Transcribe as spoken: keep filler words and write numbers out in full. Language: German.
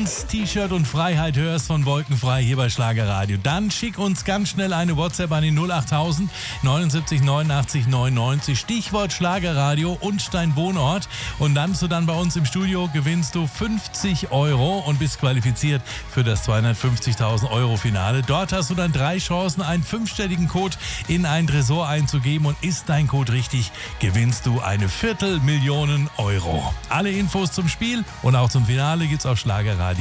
Tanz, T-Shirt und Freiheit hörst von Wolkenfrei hier bei Schlagerradio. Dann schick uns ganz schnell eine WhatsApp an die null acht tausend neunundsiebzig neunundachtzig neunundneunzig. Stichwort Schlagerradio und dein Wohnort. Und dann bist du dann bei uns im Studio, gewinnst du fünfzig Euro und bist qualifiziert für das zweihundertfünfzigtausend Euro Finale. Dort hast du dann drei Chancen, einen fünfstelligen Code in ein Tresor einzugeben. Und ist dein Code richtig, gewinnst du eine Viertelmillion Euro. Alle Infos zum Spiel und auch zum Finale gibt's auf schlagerradio